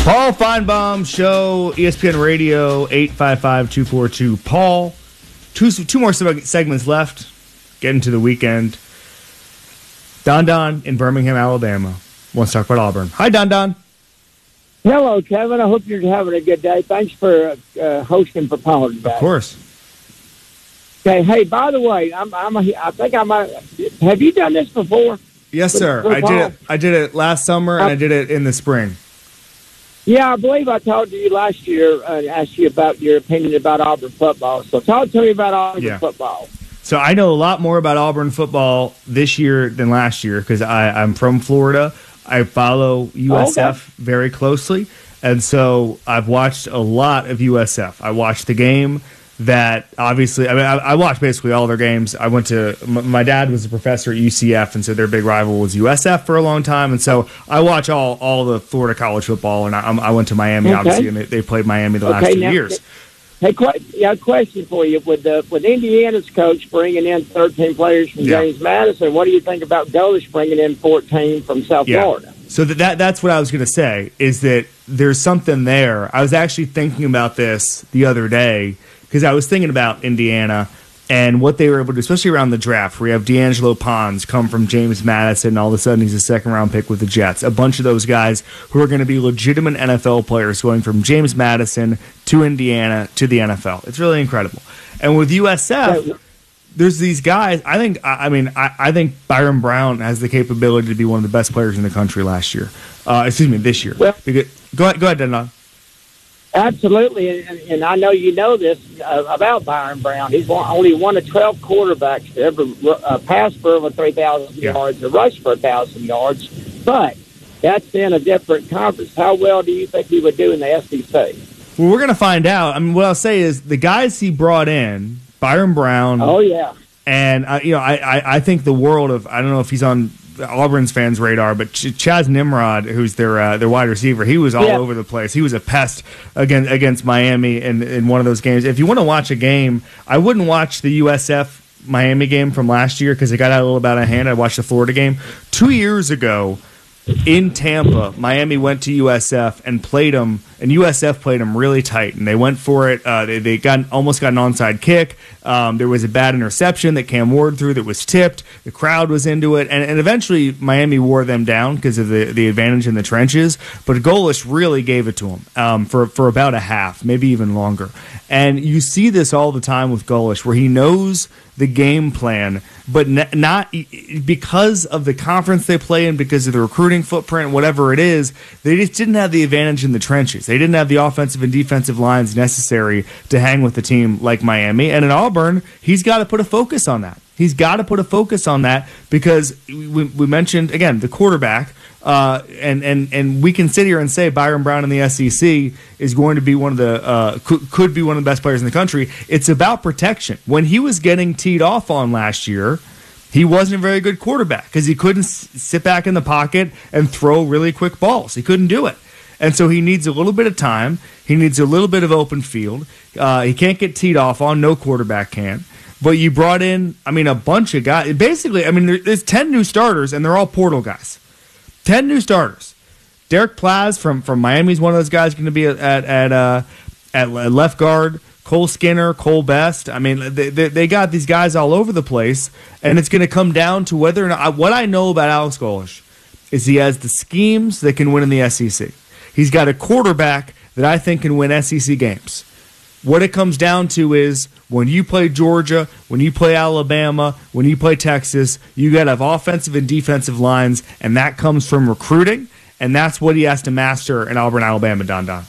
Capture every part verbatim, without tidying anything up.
Paul Feinbaum Show, E S P N Radio, eight five five, two four two, Paul. Two, two more segments left. Getting to the weekend. Don Don in Birmingham, Alabama. Wants to talk about Auburn. Hi, Don Don. Hello, Kevin. I hope you're having a good day. Thanks for uh, hosting for Paul today. Of course. Okay. Hey, by the way, I'm, I'm a, I think I might. Have you done this before? Yes, sir. With, with I did it. I did it last summer, and I did it in the spring. Yeah, I believe I talked to you last year and asked you about your opinion about Auburn football. So talk to me about Auburn yeah. football. So I know a lot more about Auburn football this year than last year because I'm from Florida. I follow U S F okay. very closely, and so I've watched a lot of U S F. I watched the game that obviously, I mean, I, I watched basically all their games. I went to, m- my dad was a professor at U C F, and so their big rival was U S F for a long time, and so I watch all, all the Florida college football, and I, I went to Miami, okay. obviously, and they, they played Miami the last okay, two now, years. Hey, qu- yeah, question for you. With the, with Indiana's coach bringing in thirteen players from yeah. James Madison, what do you think about Golesh bringing in fourteen from South yeah. Florida? So that, that that's what I was going to say, is that there's something there. I was actually thinking about this the other day, because I was thinking about Indiana and what they were able to do, especially around the draft, where you have D'Angelo Pons come from James Madison, and all of a sudden he's a second-round pick with the Jets. A bunch of those guys who are going to be legitimate N F L players going from James Madison to Indiana to the N F L. It's really incredible. And with U S F, there's these guys. I think, I mean, I, I think Byron Brown has the capability to be one of the best players in the country last year. Uh, excuse me, this year. Well, because, go ahead, go ahead, Denon. Absolutely, and, and I know you know this uh, about Byron Brown. He's one, only one of twelve quarterbacks to ever uh, pass for over three thousand yeah. yards or rush for one thousand yards, but that's in a different conference. How well do you think he would do in the S E C? Well, we're going to find out. I mean, what I'll say is the guys he brought in, Byron Brown. Oh, yeah. And, uh, you know, I, I, I think the world of, I don't know if he's on Auburn's fans' radar, but Ch- Chaz Nimrod, who's their uh, their wide receiver, he was all yeah. over the place. He was a pest against against Miami in, in one of those games. If you want to watch a game, I wouldn't watch the U S F Miami game from last year because it got out a little bit out of hand. I watched the Florida game. Two years ago in Tampa, Miami went to U S F and played them, and U S F played them really tight, and they went for it. Uh, they, they got almost got an onside kick. Um, there was a bad interception that Cam Ward threw that was tipped. The crowd was into it, and, and eventually Miami wore them down because of the, the advantage in the trenches. But Golesh really gave it to them um, for for about a half, maybe even longer. And you see this all the time with Golesh, where he knows the game plan, but not because of the conference they play in, because of the recruiting footprint, whatever it is. They just didn't have the advantage in the trenches. They didn't have the offensive and defensive lines necessary to hang with a team like Miami. And in Auburn, he's got to put a focus on that. He's got to put a focus on that because we, we mentioned, again, the quarterback. Uh, and, and, and we can sit here and say Byron Brown in the S E C is going to be one of the uh, could, could be one of the best players in the country. It's about protection. When he was getting teed off on last year, he wasn't a very good quarterback because he couldn't s- sit back in the pocket and throw really quick balls. He couldn't do it. And so he needs a little bit of time. He needs a little bit of open field. Uh, he can't get teed off on. No quarterback can. But you brought in, I mean, a bunch of guys. Basically, I mean, there's ten new starters, and they're all portal guys. Ten new starters. Derek Plaz from, from Miami is one of those guys going to be at at uh, at left guard. Cole Skinner, Cole Best. I mean, they, they, they got these guys all over the place, and it's going to come down to whether or not. What I know about Alex Golesh is he has the schemes that can win in the S E C. He's got a quarterback that I think can win S E C games. What it comes down to is when you play Georgia, when you play Alabama, when you play Texas, you got to have offensive and defensive lines, and that comes from recruiting, and that's what he has to master in Auburn, Alabama, Don Don.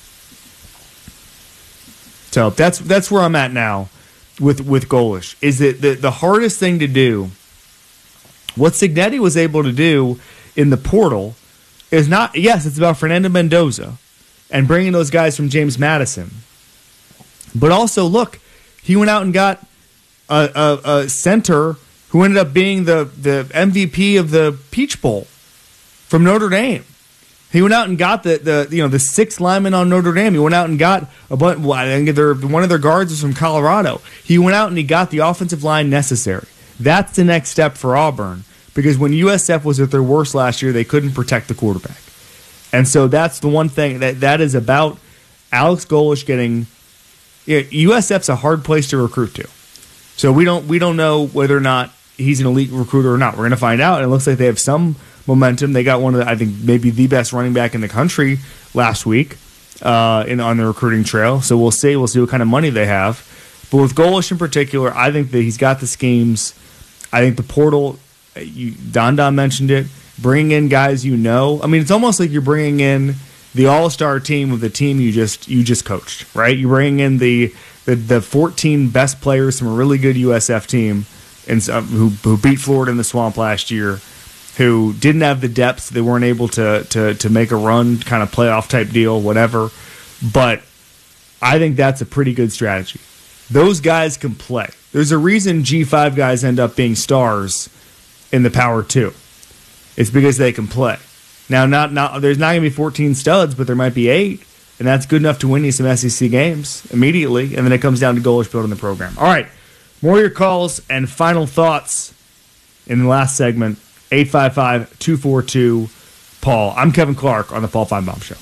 So that's that's where I'm at now with, with Golesh. Is that the, the hardest thing to do, what Cignetti was able to do in the portal is not, yes, it's about Fernando Mendoza and bringing those guys from James Madison. But also, look, he went out and got a, a, a center who ended up being the, the M V P of the Peach Bowl from Notre Dame. He went out and got the, the you know the sixth lineman on Notre Dame. He went out and got a bunch. Well, I think their, one of their guards was from Colorado. He went out and he got the offensive line necessary. That's the next step for Auburn because when U S F was at their worst last year, they couldn't protect the quarterback. And so that's the one thing that that is about Alex Golesh getting. Yeah, U S F's a hard place to recruit to, so we don't we don't know whether or not he's an elite recruiter or not. We're going to find out. And it looks like they have some momentum. They got one of the, I think maybe the best running back in the country last week uh, in on the recruiting trail. So we'll see. We'll see what kind of money they have. But with Golesh in particular, I think that he's got the schemes. I think the portal. You, Don Don mentioned it. Bringing in guys you know. I mean, it's almost like you're bringing in the all-star team of the team you just you just coached, right? You're bringing in the the, the fourteen best players from a really good U S F team, and uh, who who beat Florida in the Swamp last year, who didn't have the depth, they weren't able to to to make a run, kind of playoff type deal, whatever. But I think that's a pretty good strategy. Those guys can play. There's a reason G five guys end up being stars in the Power Two. It's because they can play. Now, not not there's not going to be fourteen studs, but there might be eight, and that's good enough to win you some S E C games immediately, and then it comes down to Golesh building the program. All right, more of your calls and final thoughts in the last segment, eight five five, two four two, Paul. I'm Kevin Clark on the Paul Feinbaum Show.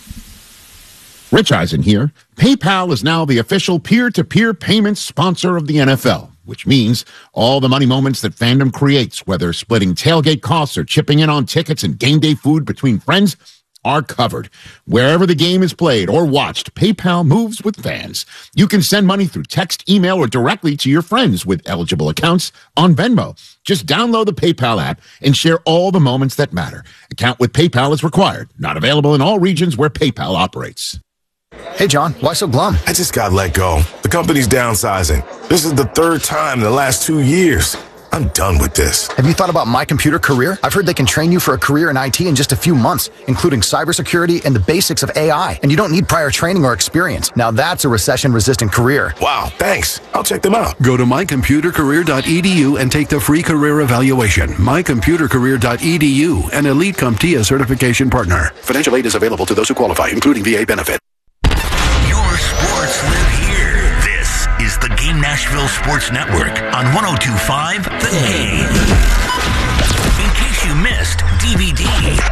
Rich Eisen here. PayPal is now the official peer-to-peer payments sponsor of the N F L, which means all the money moments that fandom creates, whether splitting tailgate costs or chipping in on tickets and game day food between friends, are covered. Wherever the game is played or watched, PayPal moves with fans. You can send money through text, email, or directly to your friends with eligible accounts on Venmo. Just download the PayPal app and share all the moments that matter. Account with PayPal is required. Not available in all regions where PayPal operates. Hey, John, why so glum? I just got let go. The company's downsizing. This is the third time in the last two years. I'm done with this. Have you thought about My Computer Career? I've heard they can train you for a career in I T in just a few months, including cybersecurity and the basics of A I. And you don't need prior training or experience. Now that's a recession-resistant career. Wow, thanks. I'll check them out. Go to my computer career dot e d u and take the free career evaluation. my computer career dot e d u, an Elite CompTIA certification partner. Financial aid is available to those who qualify, including V A benefit. Sports live here. This is the Game Nashville Sports Network on one oh two point five The Game. In case you missed D V D.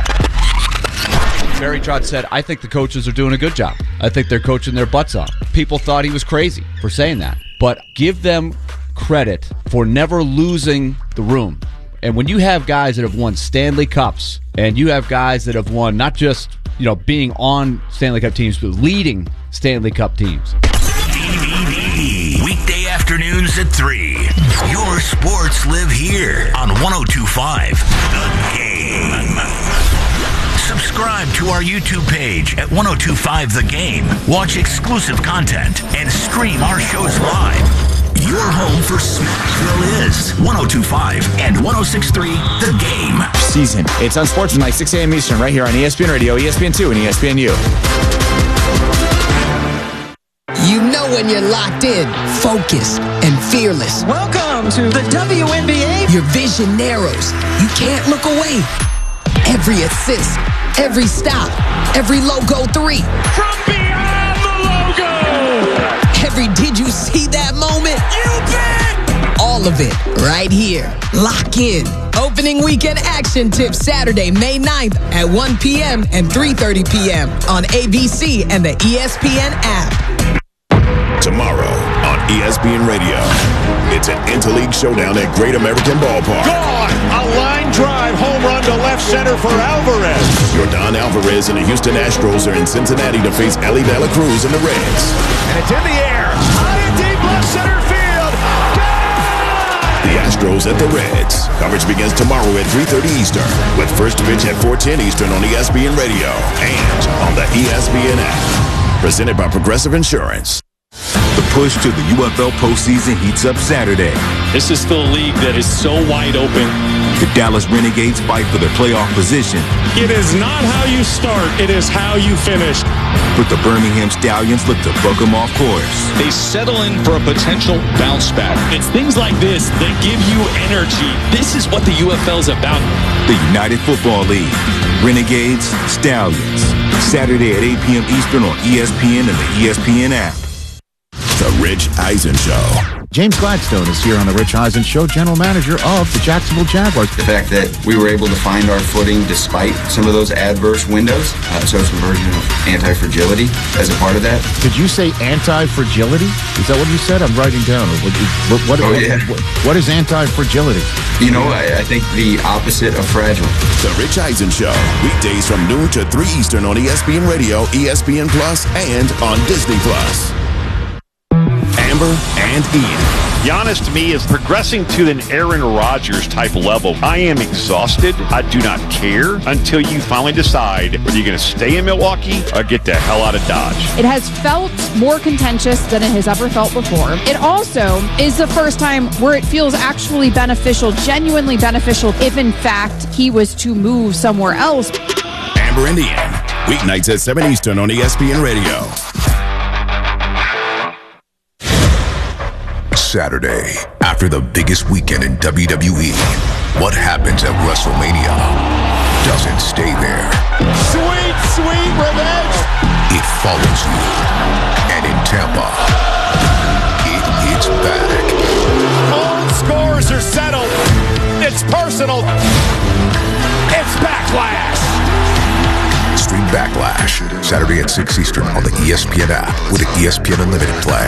Barry Trotz said, I think the coaches are doing a good job. I think they're coaching their butts off. People thought he was crazy for saying that. But give them credit for never losing the room. And when you have guys that have won Stanley Cups, and you have guys that have won not just, you know, being on Stanley Cup teams, but leading Stanley Cup teams. D V D. Weekday afternoons at three. Your sports live here on one oh two point five The Game. Subscribe to our YouTube page at one oh two point five The Game. Watch exclusive content and stream our shows live. Your home for Smashville is one oh two point five and one oh six point three The Game. Season. It's on Sportsman, like six a.m. Eastern, right here on E S P N Radio, E S P N two, and E S P N U. You know when you're locked in, focused, and fearless. Welcome to the W N B A. Your vision narrows. You can't look away. Every assist, every stop, every logo three. From beyond the logo. Every did you see that moment? You bet. All of it right here. Lock in. Opening weekend action tips Saturday, May ninth at one p.m. and three thirty p.m. on A B C and the E S P N app. Tomorrow on E S P N Radio, it's an interleague showdown at Great American Ballpark. Gone! A line drive home run to left center for Alvarez. Yordan Alvarez and the Houston Astros are in Cincinnati to face Ellie De La Cruz and the Reds. And it's in the air. High and deep left center field. Gone! The Astros at the Reds. Coverage begins tomorrow at three thirty Eastern, with first pitch at four ten Eastern on E S P N Radio and on the E S P N app. Presented by Progressive Insurance. The push to the U F L postseason heats up Saturday. This is still a league that is so wide open. The Dallas Renegades fight for their playoff position. It is not how you start, it is how you finish. But the Birmingham Stallions look to buck them off course. They settle in for a potential bounce back. It's things like this that give you energy. This is what the U F L is about. The United Football League. Renegades, Stallions. Saturday at eight p.m. Eastern on E S P N and the E S P N app. The Rich Eisen Show. James Gladstone is here on the Rich Eisen Show, general manager of the Jacksonville Jaguars. The fact that we were able to find our footing despite some of those adverse windows, uh, so it's a version of anti-fragility as a part of that. Did you say anti-fragility? Is that what you said? I'm writing down. What, what, what, oh, yeah. what, what is anti-fragility? You know, I, I think the opposite of fragile. The Rich Eisen Show, weekdays from noon to three Eastern on E S P N Radio, E S P N Plus, and on Disney Plus. Amber and Ian. Giannis, to me, is progressing to an Aaron Rodgers type level. I am exhausted. I do not care until you finally decide whether you're going to stay in Milwaukee or get the hell out of Dodge. It has felt more contentious than it has ever felt before. It also is the first time where it feels actually beneficial, genuinely beneficial, if in fact he was to move somewhere else. Amber and Ian, weeknights at seven Eastern on E S P N Radio. Saturday, after the biggest weekend in W W E, what happens at WrestleMania doesn't stay there. Sweet, sweet revenge! It follows you. And in Tampa, it hits back. All scores are settled. It's personal. It's Backlash. Stream Backlash, Saturday at six Eastern on the E S P N app with the E S P N Unlimited plan.